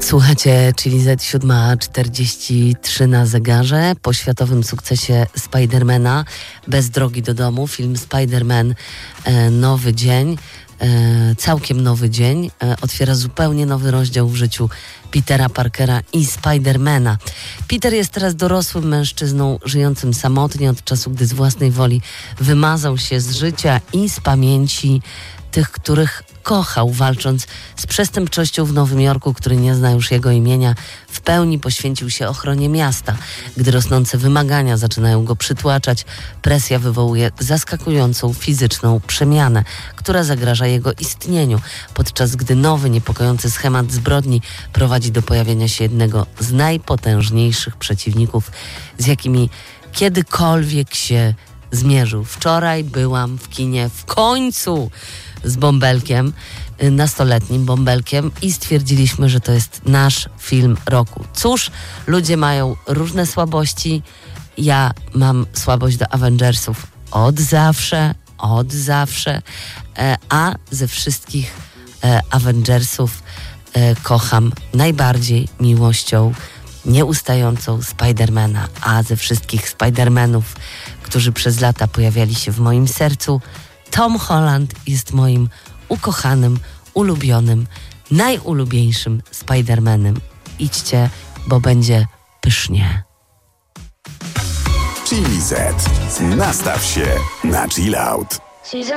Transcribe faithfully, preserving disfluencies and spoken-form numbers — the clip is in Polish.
Słuchacie, czyli Z siódma czterdzieści trzy na zegarze. Po światowym sukcesie Spidermana Bez drogi do domu, film Spiderman e, Nowy Dzień, e, całkiem nowy dzień, e, otwiera zupełnie nowy rozdział w życiu Petera Parkera i Spidermana. Peter jest teraz dorosłym mężczyzną żyjącym samotnie od czasu, gdy z własnej woli wymazał się z życia i z pamięci tych, których kochał, walcząc z przestępczością w Nowym Jorku, który nie zna już jego imienia. W pełni poświęcił się ochronie miasta. Gdy rosnące wymagania zaczynają go przytłaczać, presja wywołuje zaskakującą fizyczną przemianę, która zagraża jego istnieniu, podczas gdy nowy, niepokojący schemat zbrodni prowadzi do pojawienia się jednego z najpotężniejszych przeciwników, z jakimi kiedykolwiek się zmierzył. Wczoraj byłam w kinie w końcu z Bąbelkiem, nastoletnim Bąbelkiem, i stwierdziliśmy, że to jest nasz film roku. Cóż, ludzie mają różne słabości. Ja mam słabość do Avengersów od zawsze, od zawsze, a ze wszystkich Avengersów kocham najbardziej miłością nieustającą Spidermana, a ze wszystkich Spidermanów, którzy przez lata pojawiali się w moim sercu, Tom Holland jest moim ukochanym, ulubionym, najulubieńszym Spidermanem. Idźcie, bo będzie pysznie. Chili Z. Nastaw się na chill out.